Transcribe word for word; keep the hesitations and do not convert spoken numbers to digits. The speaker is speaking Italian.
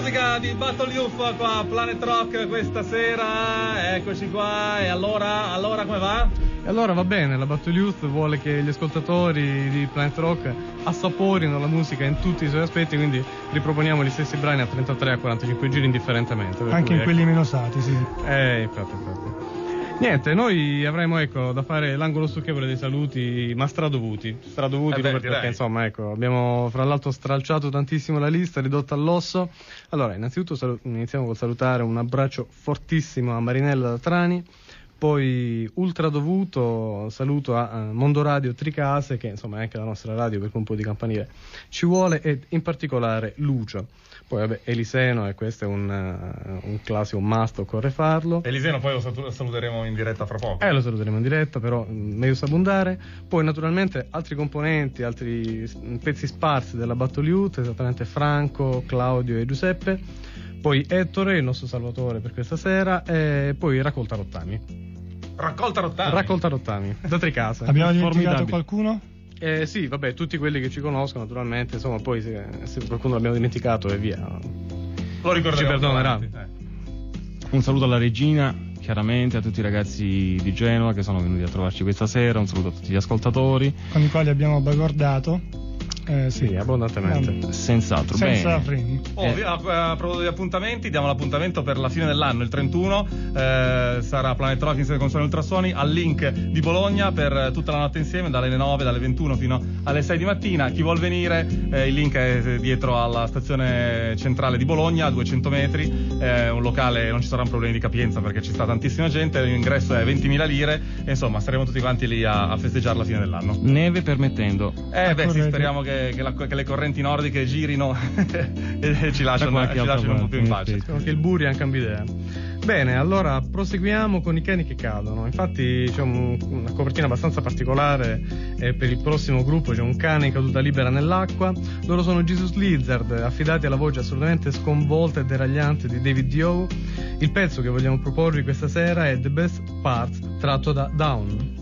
musica di Battle Youth qua a Planet Rock questa sera, eccoci qua. E allora, allora come va? E allora va bene, la Battle Youth vuole che gli ascoltatori di Planet Rock assaporino la musica in tutti i suoi aspetti, quindi riproponiamo gli stessi brani a trentatré a quarantacinque giri indifferentemente. Anche cui, in ecco. quelli meno usati, sì. Eh, infatti, infatti. Niente, noi avremo ecco da fare l'angolo stucchevole dei saluti, ma stradovuti, stradovuti Eh beh, perché direi. insomma ecco abbiamo fra l'altro stralciato tantissimo la lista, ridotta all'osso. Allora, innanzitutto salu- iniziamo col salutare un abbraccio fortissimo a Marinella da Trani, poi ultra dovuto saluto a, a Mondo Radio Tricase, che insomma è anche la nostra radio perché un po' di campanile ci vuole, ed in particolare Lucio. Poi vabbè, Eliseno, e questo è un, uh, un classico, un must, occorre farlo. Eliseno poi lo sal- saluteremo in diretta fra poco. Eh, lo saluteremo in diretta, però mh, meglio sabundare. Poi naturalmente altri componenti, altri s- pezzi sparsi della Battle Youth, esattamente Franco, Claudio e Giuseppe. Poi Ettore, il nostro salvatore per questa sera, e poi Raccolta Rottami. Raccolta Rottami. Raccolta Rottami, da Tricase. Abbiamo dimenticato Formidabile. qualcuno? Eh, sì, vabbè, tutti quelli che ci conoscono naturalmente, insomma, poi se, se qualcuno l'abbiamo dimenticato e via, Lo ricorderemo ci perdonerà. più avanti, eh. Un saluto alla regina, chiaramente a tutti i ragazzi di Genova che sono venuti a trovarci questa sera, un saluto a tutti gli ascoltatori. Con i quali abbiamo bagordato. Eh, sì, Sì, abbondantemente. Senz'altro, senza bene. freni. Oh, Eh. via, a, a proposito di appuntamenti, diamo l'appuntamento per la fine dell'anno, il trentuno, eh, sarà Planet Rock in sede con Suoni Ultrasuoni al Link di Bologna per tutta la notte insieme, dalle nove, dalle ventuno fino alle sei di mattina. Chi vuol venire, eh, il Link è dietro alla stazione centrale di Bologna, a duecento metri, è un locale, non ci saranno problemi di capienza perché ci sta tantissima gente, l'ingresso è ventimila lire, e insomma staremo tutti quanti lì a, a festeggiare la fine dell'anno. Neve permettendo. Eh beh sì, correte. speriamo che, che, la- che le correnti nordiche girino e ci lasciano, qualche ci altra lasciano un po' più in parte, pace. sì. Anche il Buri ha cambiato idea. Bene, allora proseguiamo con i cani che cadono. Infatti c'è un- una copertina abbastanza particolare eh, per il prossimo gruppo, c'è un cane in caduta libera nell'acqua. Loro sono Jesus Lizard, affidati alla voce assolutamente sconvolta e deragliante di David Dio. Il pezzo che vogliamo proporvi questa sera è The Best Part, tratto da Down.